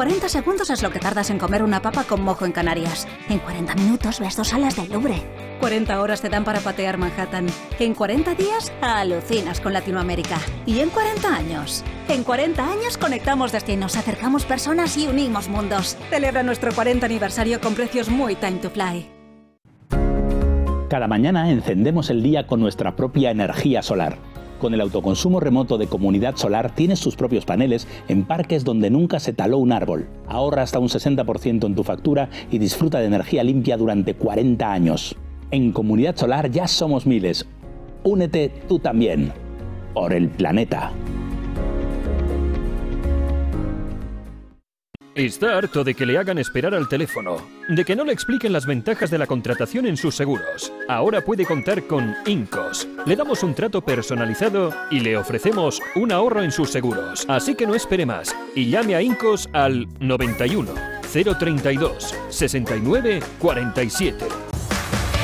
40 segundos es lo que tardas en comer una papa con mojo en Canarias. En 40 minutos ves 2 salas del Louvre. 40 horas te dan para patear Manhattan. En 40 días alucinas con Latinoamérica. Y en 40 años. En 40 años conectamos destinos, acercamos personas y unimos mundos. Celebra nuestro 40 aniversario con precios muy time to fly. Cada mañana encendemos el día con nuestra propia energía solar. Con el autoconsumo remoto de Comunidad Solar tienes tus propios paneles en parques donde nunca se taló un árbol. Ahorra hasta un 60% en tu factura y disfruta de energía limpia durante 40 años. En Comunidad Solar ya somos miles. Únete tú también. Por el planeta. Está harto de que le hagan esperar al teléfono, de que no le expliquen las ventajas de la contratación en sus seguros. Ahora puede contar con Incos. Le damos un trato personalizado y le ofrecemos un ahorro en sus seguros. Así que no espere más y llame a Incos al 91 032 69 47.